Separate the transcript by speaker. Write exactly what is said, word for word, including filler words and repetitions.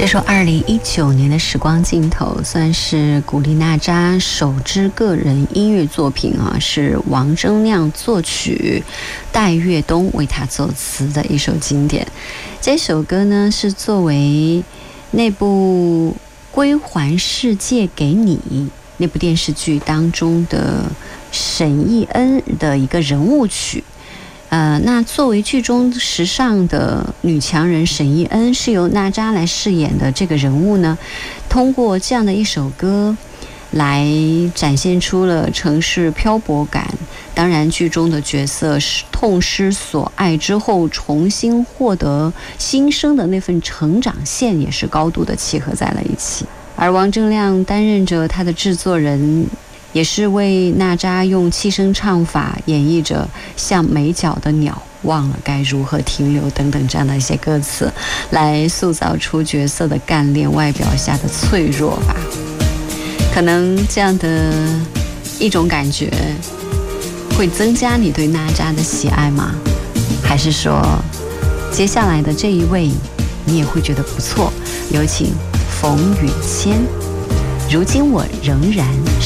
Speaker 1: 这首二零一九年的时光镜头算是古力娜扎首支个人音乐作品啊，是王铮亮作曲，戴月东为他作词的一首经典。这首歌呢是作为那部《归还世界给你》那部电视剧当中的沈艺恩的一个人物曲。呃，那作为剧中时尚的女强人沈艺恩是由娜扎来饰演的这个人物呢，通过这样的一首歌来展现出了城市漂泊感。当然剧中的角色是痛失所爱之后重新获得新生的那份成长线也是高度的契合在了一起。而王铮亮担任着他的制作人，也是为娜扎用气声唱法演绎着像没脚的鸟忘了该如何停留等等这样的一些歌词，来塑造出角色的干练外表下的脆弱吧。可能这样的一种感觉会增加你对娜扎的喜爱吗？还是说接下来的这一位你也会觉得不错？有请冯允谦。如今我仍然